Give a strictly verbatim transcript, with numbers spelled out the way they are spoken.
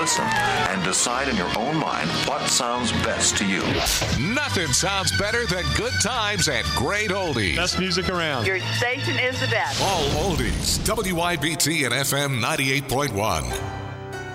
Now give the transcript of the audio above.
listen and decide in your own mind what sounds best to you. Nothing sounds better than good times and great oldies. Best music around. Your station is the best. All oldies. W I B T and F M ninety-eight point one.